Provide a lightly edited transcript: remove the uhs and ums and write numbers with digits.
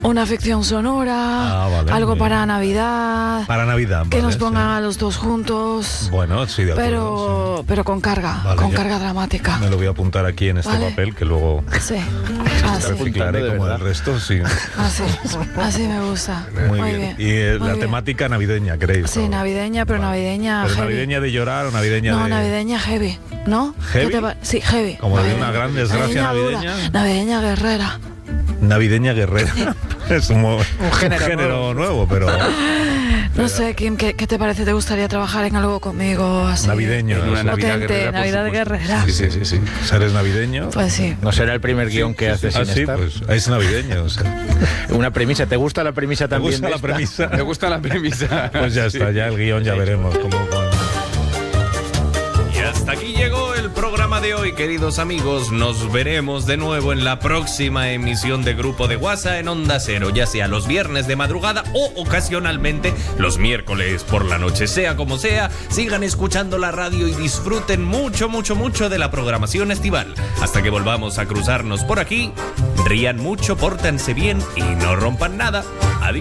una ficción sonora, vale, algo bien. para Navidad. Para Navidad, Que vale, nos pongan sí. a los dos juntos. Bueno, sí, de acuerdo. Pero con carga, Vale, con ya. carga dramática. Me lo voy a apuntar aquí en este Vale. papel que luego Sí, así, reciclaré de como verdad. el resto, sí. así me gusta. Muy bien. Y muy la bien. temática navideña, ¿queréis? Sí, ¿O? navideña, pero Vale. navideña ¿Pero heavy. navideña de llorar o navideña No, de...? navideña heavy, ¿no? ¿Heavy? ¿Qué te pa- Sí, heavy. Como de Navideña. una gran desgracia dura. navideña. Navideña guerrera. Navideña guerrera. Es un género nuevo, pero... No sé, Kim, ¿qué te parece? ¿Te gustaría trabajar en algo conmigo así? Navideño. En una Navidad Potente, guerrera, por Navidad supuesto. guerrera. Sí. ¿Eres navideño? Pues sí. No será el primer guión que haces Ah, sin sí, estar. pues es navideño. O sea, Una premisa. ¿Te gusta la premisa ¿te también? gusta de la esta? premisa? Me gusta la premisa. Pues ya está, ya el guión ya veremos cómo... Y hasta aquí llegó el programa de hoy, queridos amigos. Nos veremos de nuevo en la próxima emisión de Grupo de WhatsApp en Onda Cero, ya sea los viernes de madrugada o ocasionalmente los miércoles por la noche. Sea como sea, sigan escuchando la radio y disfruten mucho de la programación estival. Hasta que volvamos a cruzarnos por aquí, rían mucho, pórtense bien y no rompan nada. Adiós.